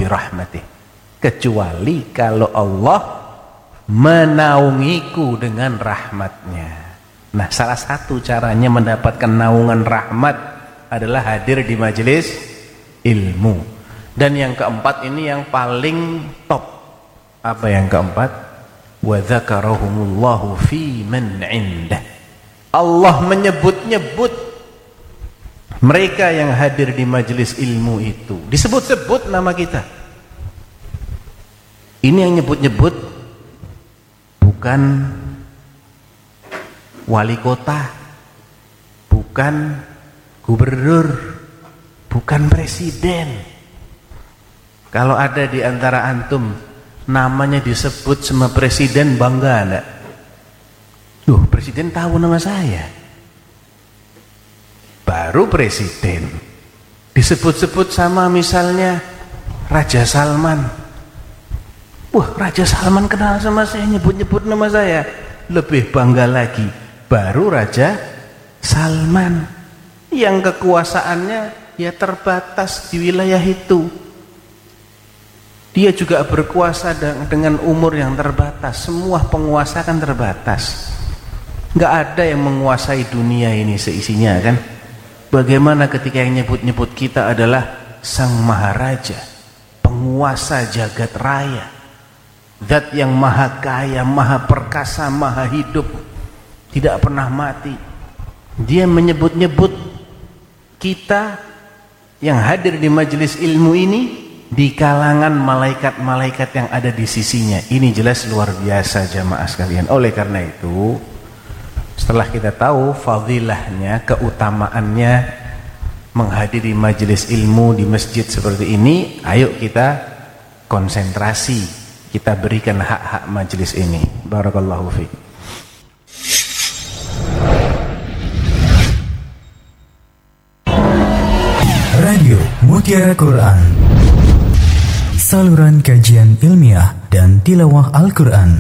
birahmatih, kecuali kalau Allah menaungiku dengan rahmatnya. Nah, salah satu caranya mendapatkan naungan rahmat adalah hadir di majelis ilmu. Dan yang keempat ini yang paling top. Apa yang keempat? Wa dzakarahumullahu fi man 'indah. Allah menyebut-nyebut mereka yang hadir di majelis ilmu itu. Disebut-sebut nama kita. Ini yang nyebut-nyebut bukan wali kota, bukan gubernur, bukan presiden. Kalau ada di antara antum namanya disebut sama presiden, bangga enggak? Loh, presiden tahu nama saya. Baru presiden. Disebut-sebut sama misalnya Raja Salman. Wah, Raja Salman kenal sama saya, nyebut-nyebut nama saya. Lebih bangga lagi, baru Raja Salman yang kekuasaannya ya terbatas di wilayah itu. Dia juga berkuasa dengan umur yang terbatas. Semua penguasa kan terbatas. Nggak ada yang menguasai dunia ini seisinya kan. Bagaimana ketika yang nyebut-nyebut kita adalah Sang Maharaja, penguasa jagat raya, Zat yang maha kaya, maha perkasa, maha hidup, tidak pernah mati. Dia menyebut-nyebut kita yang hadir di majelis ilmu ini di kalangan malaikat-malaikat yang ada di sisinya. Ini jelas luar biasa jamaah sekalian. Oleh karena itu, setelah kita tahu fadilahnya, keutamaannya menghadiri majelis ilmu di masjid seperti ini, ayo kita konsentrasi, kita berikan hak-hak majelis ini. Barakallahu fiik. Radio Mutiara Quran, saluran kajian ilmiah dan tilawah Al-Quran.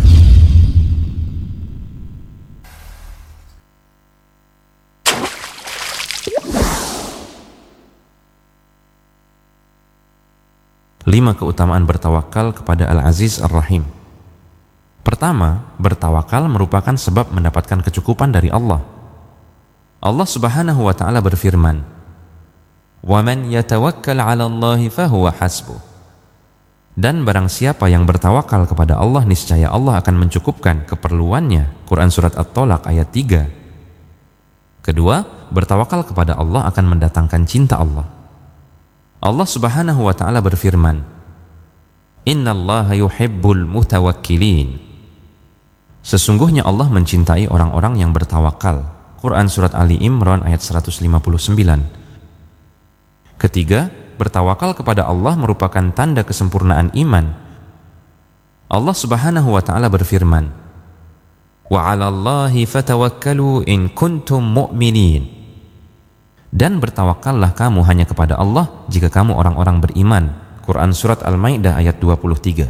Lima keutamaan bertawakal kepada Al-Aziz Ar-Rahim. Pertama, bertawakal merupakan sebab mendapatkan kecukupan dari Allah. Allah Subhanahu wa taala berfirman, "Wa man yatawakkal 'ala Allahi fahuwa hasbuh." Dan barang siapa yang bertawakal kepada Allah, niscaya Allah akan mencukupkan keperluannya. Quran surat At-Tolaq ayat 3. Kedua, bertawakal kepada Allah akan mendatangkan cinta Allah. Allah Subhanahu wa taala berfirman, "Innallaha yuhibbul mutawakkilin." Sesungguhnya Allah mencintai orang-orang yang bertawakal. Quran surat Ali Imran ayat 159. Ketiga, bertawakal kepada Allah merupakan tanda kesempurnaan iman. Allah Subhanahu wa taala berfirman, "Wa 'alallahi fatawakkalu in kuntum mu'minin." Dan bertawakallah kamu hanya kepada Allah jika kamu orang-orang beriman. Quran surat Al-Maidah ayat 23.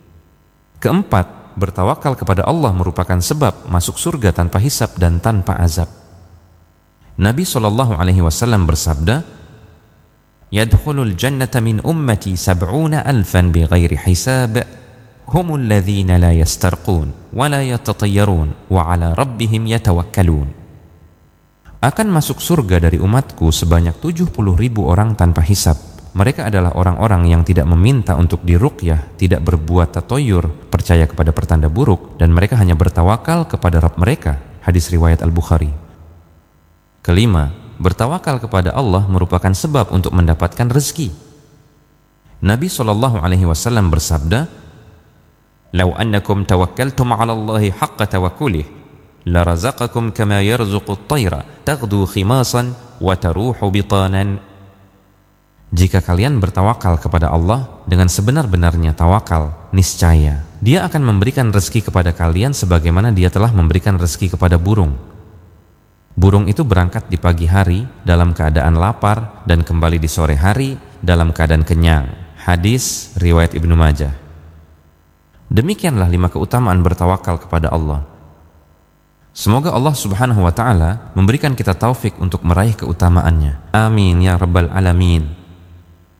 Keempat, bertawakal kepada Allah merupakan sebab masuk surga tanpa hisab dan tanpa azab. Nabi SAW bersabda, "Yadkhulul jannata min ummati 70,000 bighairi hisab, humul ladzina la yastarqun wa la yatatayyarun wa 'ala rabbihim yatawakkalun." Akan masuk surga dari umatku sebanyak 70.000 orang tanpa hisab. Mereka adalah orang-orang yang tidak meminta untuk diruqyah, tidak berbuat tatoyur, percaya kepada pertanda buruk, dan mereka hanya bertawakal kepada Rabb mereka. Hadis riwayat Al-Bukhari. Kelima, bertawakal kepada Allah merupakan sebab untuk mendapatkan rezeki. Nabi SAW bersabda, "Lau annakum tawakkaltum 'ala Allahi haqqa tawakkulih, la razaqakum kama yarzuqu at-tayra taghdu khimasan wa taruhu bitanan." Jika kalian bertawakal kepada Allah dengan sebenar-benarnya tawakal, niscaya Dia akan memberikan rezeki kepada kalian sebagaimana Dia telah memberikan rezeki kepada burung. Burung itu berangkat di pagi hari dalam keadaan lapar dan kembali di sore hari dalam keadaan kenyang. Hadis riwayat Ibnu Majah. Demikianlah 5 keutamaan bertawakal kepada Allah. Semoga Allah Subhanahu wa taala memberikan kita taufik untuk meraih keutamaannya. Amin ya rabbal alamin.